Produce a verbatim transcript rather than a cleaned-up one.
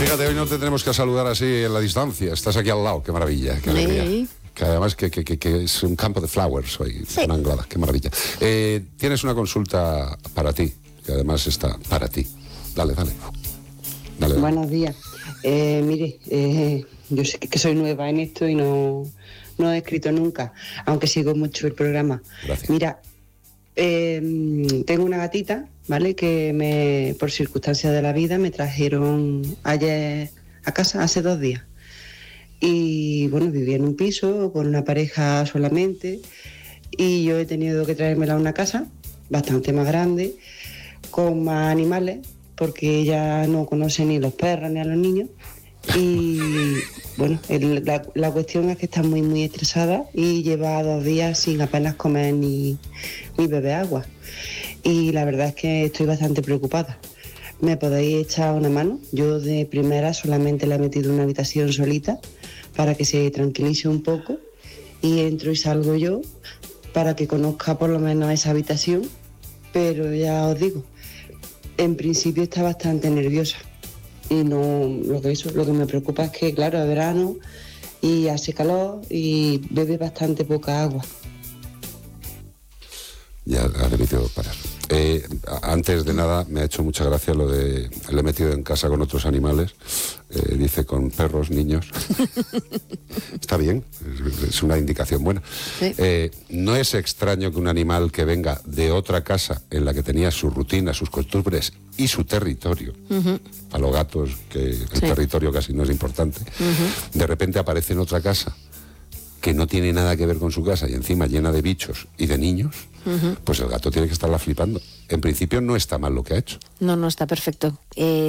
Fíjate, hoy no te tenemos que saludar así en la distancia. Estás aquí al lado, qué maravilla, qué alegría. Sí. Que además que, que, que, que es un campo de flowers hoy, Sí. en Anglada, qué maravilla. Eh, tienes una consulta para ti, que además está para ti. Dale, dale. Dale, dale. Buenos días. Eh, mire, eh, yo sé que soy nueva en esto y no, no he escrito nunca, aunque sigo mucho el programa. Gracias. Mira, eh, tengo una gatita, ¿vale? Que me, por circunstancias de la vida me trajeron ayer a casa, hace dos días. Y bueno, vivía en un piso con una pareja solamente y yo he tenido que traérmela a una casa bastante más grande, con más animales, porque ella no conoce ni los perros ni a los niños. Y bueno, el- la, la cuestión es que está muy muy estresada y lleva dos días sin apenas comer ni, ni beber agua. Y la verdad es que estoy bastante preocupada. ¿Me podéis echar una mano? Yo de primera solamente la he metido en una habitación solita para que se tranquilice un poco y entro y salgo yo para que conozca por lo menos esa habitación, pero ya os digo, en principio está bastante nerviosa y no lo que eso, lo que me preocupa es que claro, es verano y hace calor y bebe bastante poca agua. Ya ha debido parar. Eh, a- antes de nada, me ha hecho mucha gracia lo de le he metido en casa con otros animales. Eh, dice con perros, niños. Está bien, es, es una indicación buena. Sí. Eh, no es extraño que un animal que venga de otra casa en la que tenía su rutina, sus costumbres y su territorio, Ujú. a los gatos, que el Sí. territorio casi no es importante, de repente aparece en otra casa que no tiene nada que ver con su casa y encima llena de bichos y de niños, pues el gato tiene que estarla flipando. En principio no está mal lo que ha hecho. No, no, está perfecto. Eh,